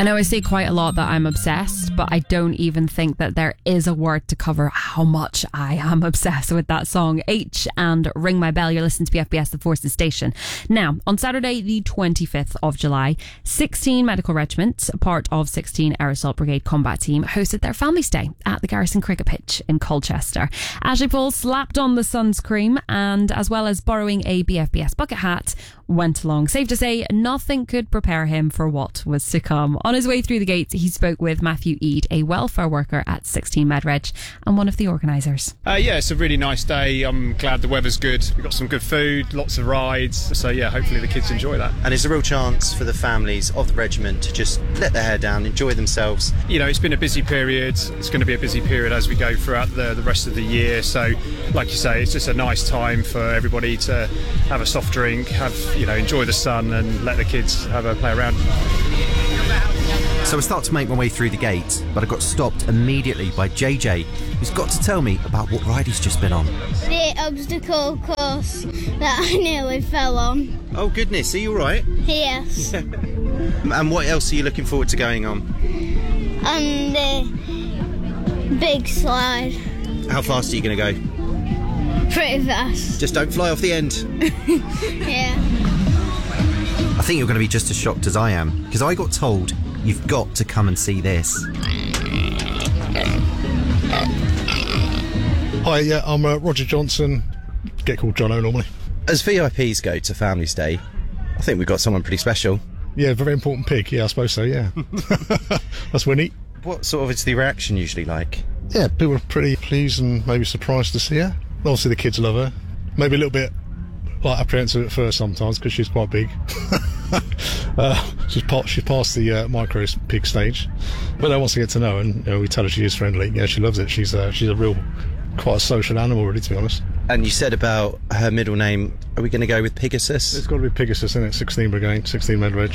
I know I say quite a lot that I'm obsessed, but I don't even think that there is a word to cover how much I am obsessed with that song. H and Ring My Bell. You're listening to BFBS The Forces Station. Now, on Saturday, the 25th of July, 16 medical regiments, part of 16 Air Assault Brigade combat team, hosted their Families Day at the Garrison Cricket Pitch in Colchester. Ashley Paul slapped on the sunscreen and, as well as borrowing a BFBS bucket hat, went along. Safe to say, nothing could prepare him for what was to come. On his way through the gates, he spoke with Matthew Eade, a welfare worker at 16 MedReg and one of the organisers. Yeah, it's a really nice day. I'm glad the weather's good. We've got some good food, lots of rides. So yeah, hopefully the kids enjoy that. And it's a real chance for the families of the regiment to just let their hair down, enjoy themselves. You know, it's been a busy period. It's going to be a busy period as we go throughout the rest of the year. So, like you say, it's just a nice time for everybody to have a soft drink, enjoy the sun and let the kids have a play around. So I start to make my way through the gate, but I got stopped immediately by JJ, who's got to tell me about what ride he's just been on. The obstacle course that I nearly fell on. Oh goodness, are you alright? Yes. And what else are you looking forward to going on? On the big slide. How fast are you going to go? Pretty fast. Just don't fly off the end. Yeah. I think you're going to be just as shocked as I am, because I got told you've got to come and see this. Hi, yeah, I'm Roger Johnson. Get called Jono normally. As VIPs go to Families Day, I think we've got someone pretty special. Yeah, very important pig. Yeah, I suppose so, yeah. That's Winnie. What sort of is the reaction usually like? Yeah, people are pretty pleased and maybe surprised to see her. Obviously the kids love her. Maybe a little bit apprehensive at first sometimes because she's quite big. She's past the micro pig stage, but then once they get to know her, and we tell her she is friendly. Yeah, she loves it. She's a real, quite a social animal, really, to be honest. And you said about her middle name. Are we going to go with Pegasus? It's got to be Pegasus, isn't it? 16 Brigade, 16 MedReg.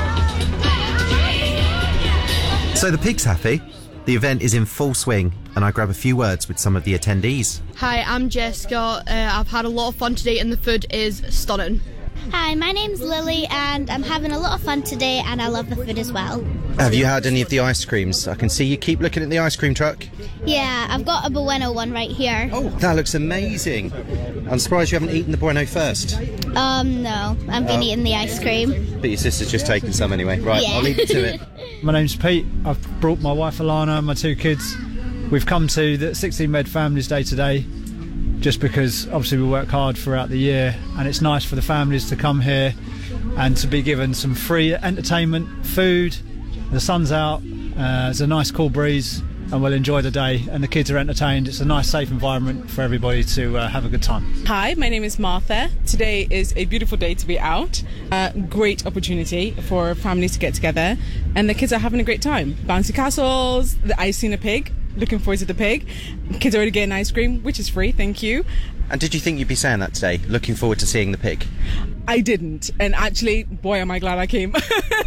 So the pig's happy. The event is in full swing, and I grab a few words with some of the attendees. Hi, I'm Jessica. I've had a lot of fun today and the food is stunning. Hi, my name's Lily and I'm having a lot of fun today and I love the food as well. Have you had any of the ice creams? I can see you keep looking at the ice cream truck. Yeah, I've got a Bueno one right here. Oh, that looks amazing. I'm surprised you haven't eaten the Bueno first. No, I've been eating the ice cream. But your sister's just taken some anyway. Right, Yeah. I'll leave you to it. My name's Pete. I've brought my wife Alana and my two kids. We've come to the 16 Med Families Day today just because obviously we work hard throughout the year and it's nice for the families to come here and to be given some free entertainment, food. The sun's out, there's a nice cool breeze and we'll enjoy the day and the kids are entertained. It's a nice safe environment for everybody to have a good time. Hi, my name is Martha. Today is a beautiful day to be out. Great opportunity for families to get together and the kids are having a great time. Bouncy castles, I've seen a pig. Looking forward to the pig. Kids are already getting ice cream, which is free, thank you. And did you think you'd be saying that today? Looking forward to seeing the pig? I didn't. And actually, boy, am I glad I came.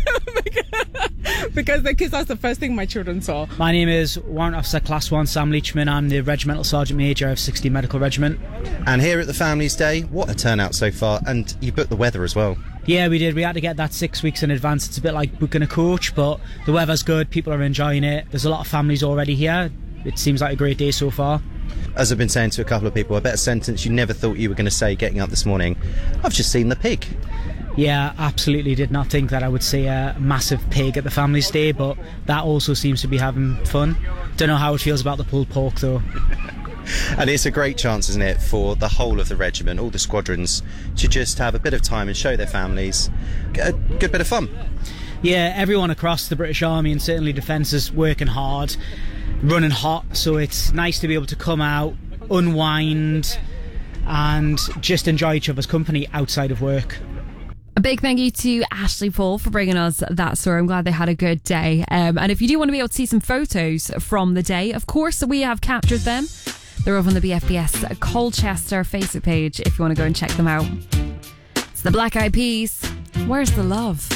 Because the kids, that's the first thing my children saw. My name is Warrant Officer Class 1 Sam Leachman. I'm the Regimental Sergeant Major of 60 Medical Regiment. And here at the Families Day, what a turnout so far. And you booked the weather as well. Yeah, we did. We had to get that 6 weeks in advance. It's a bit like booking a coach, but the weather's good. People are enjoying it. There's a lot of families already here. It seems like a great day so far. As I've been saying to a couple of people, I bet a sentence you never thought you were going to say getting up this morning. I've just seen the pig. Yeah, absolutely did not think that I would see a massive pig at the Families Day, but that also seems to be having fun. Don't know how it feels about the pulled pork though. And it's a great chance, isn't it, for the whole of the regiment, all the squadrons, to just have a bit of time and show their families a good bit of fun. Yeah, everyone across the British Army and certainly Defence is working hard, running hot, so it's nice to be able to come out, unwind and just enjoy each other's company outside of work. A big thank you to Ashley Paul for bringing us that story. I'm glad they had a good day. And if you do want to be able to see some photos from the day, of course, we have captured them. They're over on the BFBS Colchester Facebook page if you want to go and check them out. It's the Black Eyed Peas. Where's the love?